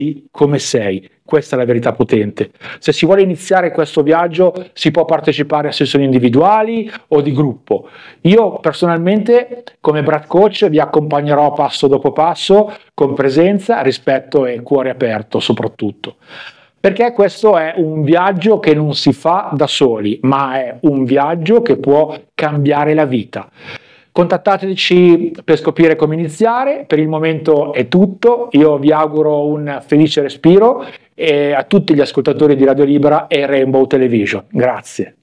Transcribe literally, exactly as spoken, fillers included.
come sei. Questa è la verità potente. Se si vuole iniziare questo viaggio si può partecipare a sessioni individuali o di gruppo. Io personalmente come Brad Coach vi accompagnerò passo dopo passo con presenza, rispetto e cuore aperto soprattutto. Perché questo è un viaggio che non si fa da soli, ma è un viaggio che può cambiare la vita. Contattateci per scoprire come iniziare. Per il momento è tutto. Io vi auguro un felice respiro e a tutti gli ascoltatori di Radio Libera e Rainbow Television. Grazie.